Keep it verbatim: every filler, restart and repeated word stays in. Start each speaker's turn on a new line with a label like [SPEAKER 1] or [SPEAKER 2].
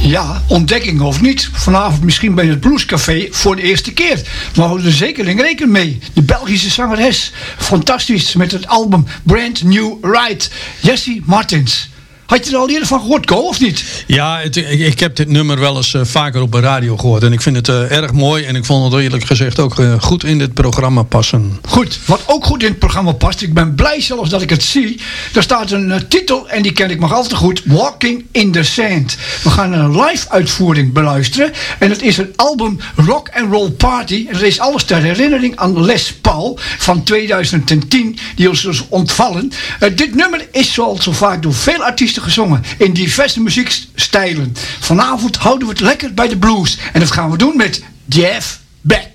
[SPEAKER 1] Ja, ontdekking of niet. Vanavond misschien bij het Bluescafé voor de eerste keer. Maar we houden er zeker in rekening mee. De Belgische zangeres. Fantastisch met het album Brand New Ride. Jessie Martins. Had je er al eerder van gehoord, Ko, of niet?
[SPEAKER 2] Ja, het, ik, ik heb dit nummer wel eens uh, vaker op de radio gehoord. En ik vind het uh, erg mooi. En ik vond het eerlijk gezegd ook uh, goed in dit programma passen.
[SPEAKER 1] Goed, wat ook goed in het programma past. Ik ben blij zelfs dat ik het zie. Er staat een uh, titel, en die ken ik nog al te goed. Walking in the Sand. We gaan een live uitvoering beluisteren. En het is een album Rock and Roll Party. En dat is alles ter herinnering aan Les Paul van tweeduizend tien. Die ons dus ontvallen. Uh, dit nummer is zoals zo vaak door veel artiesten gezongen in diverse muziekstijlen. Vanavond houden we het lekker bij de blues. En dat gaan we doen met Jeff Beck.